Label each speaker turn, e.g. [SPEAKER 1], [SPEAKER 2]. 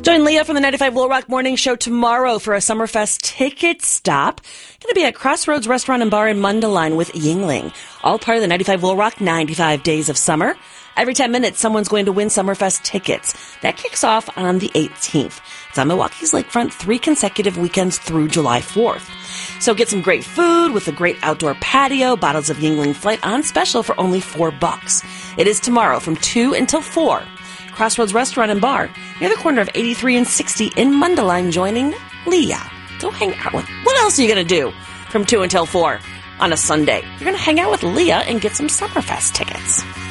[SPEAKER 1] Join Leah from the 95 Will Rock Morning Show tomorrow for a Summerfest ticket stop. Going to be at Crossroads Restaurant and Bar in Mundelein with Yingling. All part of the 95 Will Rock 95 Days of Summer. Every 10 minutes, someone's going to win Summerfest tickets. That kicks off on the 18th. It's on Milwaukee's lakefront 3 consecutive weekends through July 4th. So get some great food with a great outdoor patio, bottles of Yingling Flight on special for only $4. It is tomorrow from 2 until 4. Crossroads Restaurant and Bar, near the corner of 83 and 60 in Mundelein, joining Leah. Go hang out with... What else are you going to do from 2 until 4 on a Sunday? You're going to hang out with Leah and get some Summerfest tickets.